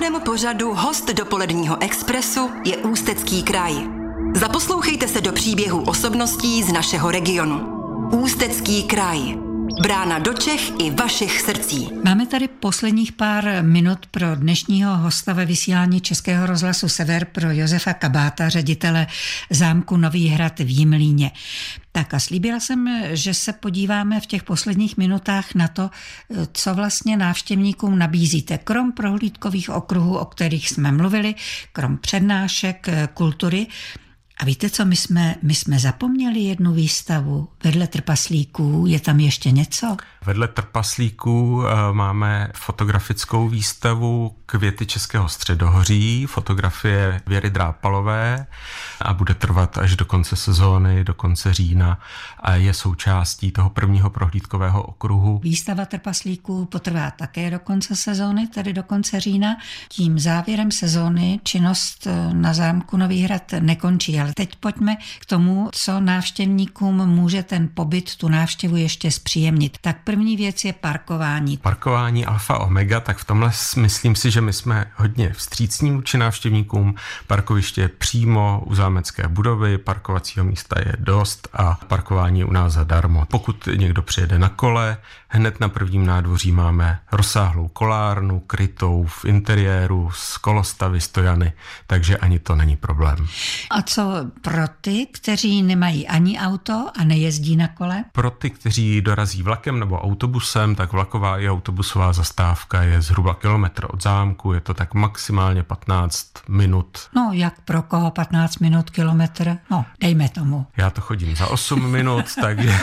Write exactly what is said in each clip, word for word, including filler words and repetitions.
dnešním pořadu host dopoledního Expressu je Ústecký kraj. Zaposlouchejte se do příběhů osobností z našeho regionu. Ústecký kraj. Brána do Čech i vašich srdcí. Máme tady posledních pár minut pro dnešního hosta ve vysílání Českého rozhlasu Sever, pro Josefa Kabáta, ředitele zámku Nový Hrad v Jimlíně. Tak a slíbila jsem, že se podíváme v těch posledních minutách na to, co vlastně návštěvníkům nabízíte. Krom prohlídkových okruhů, o kterých jsme mluvili, krom přednášek, kultury. A víte co, my jsme, my jsme zapomněli jednu výstavu. Vedle trpaslíků je tam ještě něco? Vedle trpaslíků máme fotografickou výstavu Květy Českého středohoří, fotografie Věry Drápalové a bude trvat až do konce sezóny, do konce října a je součástí toho prvního prohlídkového okruhu. Výstava trpaslíků potrvá také do konce sezóny, tedy do konce října. Tím závěrem sezóny činnost na zámku Nový Hrad nekončí, ale teď pojďme k tomu, co návštěvníkům může ten pobyt, tu návštěvu ještě zpříjemnit. Tak první věc je parkování. Parkování alfa omega, tak v tomhle myslím si, že my jsme hodně vstřícní vůči návštěvníkům. Parkoviště je přímo u zámecké budovy, parkovacího místa je dost a parkování je u nás zadarmo. Pokud někdo přijede na kole, hned na prvním nádvoří máme rozsáhlou kolárnu, krytou v interiéru s kolostavy, stojany, takže ani to není problém. A co pro ty, kteří nemají ani auto a nejezdí na kole? Pro ty, kteří dorazí vlakem nebo autobusem, tak vlaková i autobusová zastávka je zhruba kilometr od zámku, je to tak maximálně patnáct minut. No, jak pro koho patnáct minut, kilometr? No, dejme tomu. Já to chodím za osm minut, takže...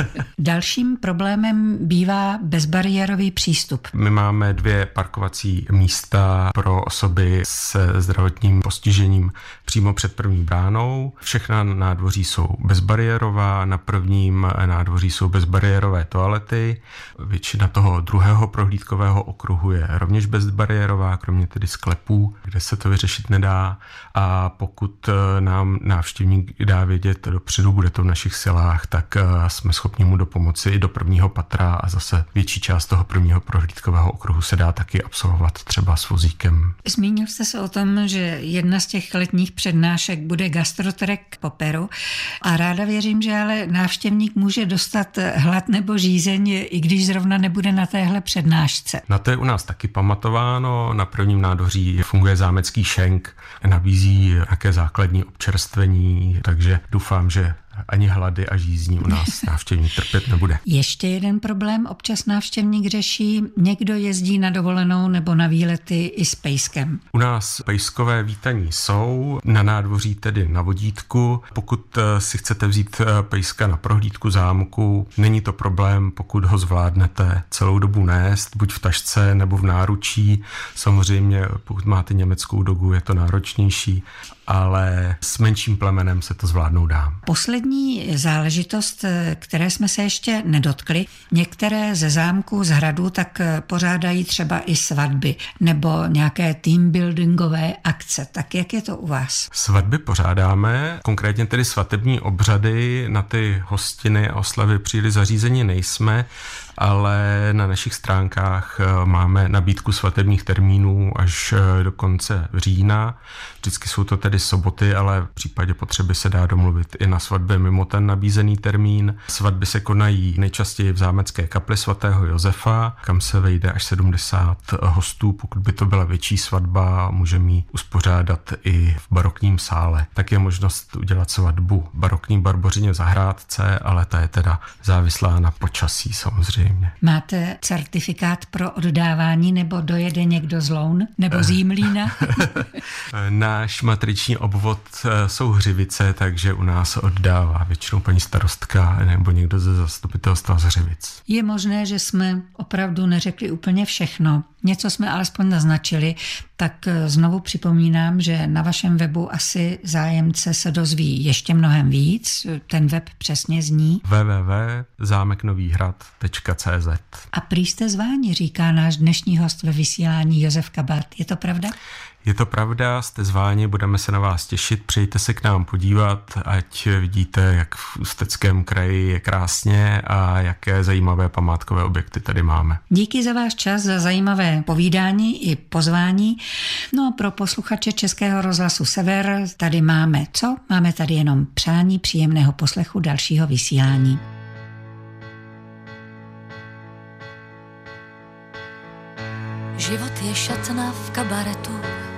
Dalším problémem bývá bezbariérový přístup. My máme dvě parkovací místa pro osoby se zdravotním postižením přímo před první bránou. Všechna nádvoří jsou bezbariérová, na prvním nádvoří jsou bezbariérové toalety. Většina toho druhého prohlídkového okruhu je rovněž bezbariérová, kromě tedy sklepů, kde se to vyřešit nedá. A pokud nám návštěvník dá vědět dopředu, bude to v našich silách, tak jsme schopni mu dopomoci i do prvního patra a zase větší část toho prvního prohlídkového okruhu se dá taky absolvovat třeba s vozíkem. Zmínil jste se o tom, že jedna z těch letních přednášek bude gastrotrek po Peru a ráda věřím, že ale návštěvník může dostat hlad nebo žízeň, i když zrovna nebude na téhle přednášce. Na to je u nás taky pamatováno. Na prvním nádvoří funguje zámecký šenk, nabízí nějaké základní občerstvení, takže doufám, že ani hlady a žízní u nás návštěvník trpět nebude. Ještě jeden problém občas návštěvník řeší. Někdo jezdí na dovolenou nebo na výlety i s pejskem. U nás pejskové vítaní jsou, na nádvoří tedy na vodítku. Pokud si chcete vzít pejska na prohlídku zámku, není to problém, pokud ho zvládnete celou dobu nést, buď v tašce nebo v náručí. Samozřejmě, pokud máte německou dogu, je to náročnější, ale s menším plemenem se to zvládnout dá. Poslední záležitost, které jsme se ještě nedotkli, některé ze zámků, z hradů, tak pořádají třeba i svatby nebo nějaké teambuildingové akce. Tak jak je to u vás? Svatby pořádáme, konkrétně tedy svatební obřady, na ty hostiny a oslavy příliš zařízení nejsme, ale na našich stránkách máme nabídku svatebních termínů až do konce října. Vždycky jsou to tedy soboty, ale v případě potřeby se dá domluvit i na svatbě mimo ten nabízený termín. Svatby se konají nejčastěji v zámecké kapli svatého Josefa, kam se vejde až sedmdesát hostů. Pokud by to byla větší svatba, můžeme ji uspořádat i v barokním sále. Tak je možnost udělat svatbu barokní barbořině v zahrádce, ale ta je teda závislá na počasí samozřejmě. Máte certifikát pro oddávání nebo dojede někdo z Loun nebo z Jimlína? Náš matriční obvod jsou Hřivice, takže u nás oddává většinou paní starostka nebo někdo ze zastupitelstva z Hřivic. Je možné, že jsme opravdu neřekli úplně všechno. Něco jsme alespoň naznačili, tak znovu připomínám, že na vašem webu asi zájemce se dozví ještě mnohem víc. Ten web přesně zní w w w tečka zámek nový hrad tečka c z. A prý jste zváni, říká náš dnešní host ve vysílání Josef Kabát. Je to pravda? Je to pravda, jste zváni, budeme se na vás těšit, přijďte se k nám podívat, ať vidíte, jak v Ústeckém kraji je krásně a jaké zajímavé památkové objekty tady máme. Díky za váš čas, za zajímavé zajímavé povídání i pozvání. No a pro posluchače Českého rozhlasu Sever tady máme co? Máme tady jenom přání příjemného poslechu dalšího vysílání. Život je šatna v kabaretu,